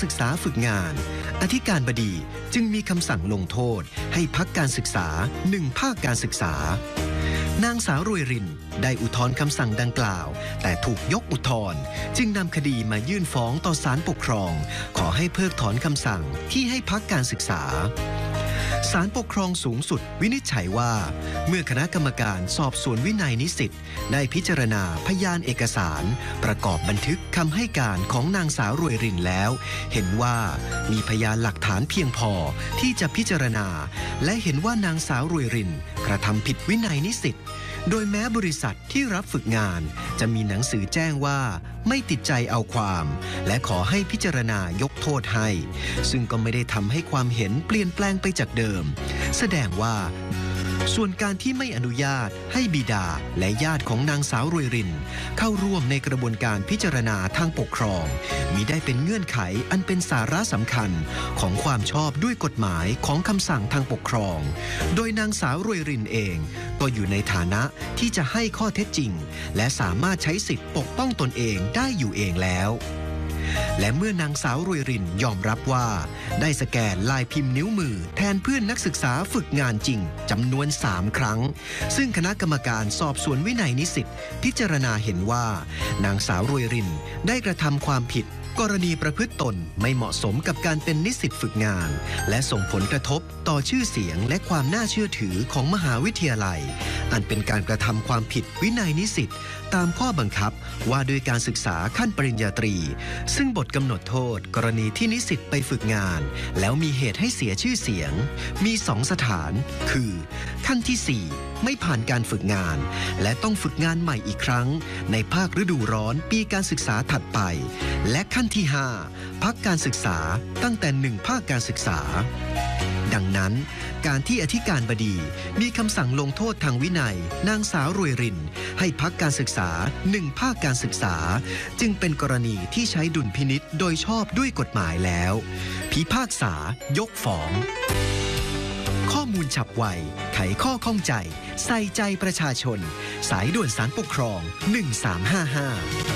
ศึกษาฝึกงานอธิการบดีจึงมีคำสั่งลงโทษให้พักการศึกษา1 ภาคการศึกษานางสาวรวยรินได้อุทธรณ์คำสั่งดังกล่าวแต่ถูกยกอุทธรณ์จึงนำคดีมายื่นฟ้องต่อศาลปกครองขอให้เพิกถอนคำสั่งที่ให้พักการศึกษาศาลปกครองสูงสุดวินิจฉัยว่าเมื่อคณะกรรมการสอบสวนวินัยนิสิตได้พิจารณาพยานเอกสารประกอบบันทึกคำให้การของนางสาวรวยรินแล้วเห็นว่ามีพยานหลักฐานเพียงพอที่จะพิจารณาและเห็นว่านางสาวรวยรินกระทำผิดวินัยนิสิตโดยแม้บริษัทที่รับฝึกงานจะมีหนังสือแจ้งว่าไม่ติดใจเอาความและขอให้พิจารณายกโทษให้ซึ่งก็ไม่ได้ทำให้ความเห็นเปลี่ยนแปลงไปจากเดิมแสดงว่าส่วนการที่ไม่อนุญาตให้บิดาและญาติของนางสาวรวยรินเข้าร่วมในกระบวนการพิจารณาทางปกครองมิได้เป็นเงื่อนไขอันเป็นสาระสำคัญของความชอบด้วยกฎหมายของคำสั่งทางปกครองโดยนางสาวรวยรินเองก็อยู่ในฐานะที่จะให้ข้อเท็จจริงและสามารถใช้สิทธิปกป้องตนเองได้อยู่เองแล้วและเมื่อนางสาวรวยรินยอมรับว่าได้สแกนลายพิมพ์นิ้วมือแทนเพื่อนนักศึกษาฝึกงานจริงจำนวน3 ครั้งซึ่งคณะกรรมการสอบสวนวินัยนิสิตพิจารณาเห็นว่านางสาวรวยรินได้กระทำความผิดกรณีประพฤติตนไม่เหมาะสมกับการเป็นนิสิตฝึกงานและส่งผลกระทบต่อชื่อเสียงและความน่าเชื่อถือของมหาวิทยาลัยอันเป็นการกระทำความผิดวินัยนิสิตตามข้อบังคับว่าด้วยการศึกษาขั้นปริญญาตรีซึ่งบทกำหนดโทษกรณีที่นิสิตไปฝึกงานแล้วมีเหตุให้เสียชื่อเสียงมี2 สถานคือขั้นที่4ไม่ผ่านการฝึกงานและต้องฝึกงานใหม่อีกครั้งในภาคฤดูร้อนปีการศึกษาถัดไปและขั้นที่5พักการศึกษาตั้งแต่1 ภาคการศึกษาดังนั้นการที่อธิการบดีมีคำสั่งลงโทษทางวินัยนางสาวรวยรินให้พักการศึกษา1 ภาคการศึกษาจึงเป็นกรณีที่ใช้ดุลพินิจโดยชอบด้วยกฎหมายแล้วพิพากษายกฟ้องข้อมูลฉับไวไขข้อข้องใจใส่ใจประชาชนสายด่วนศาลปกครอง1355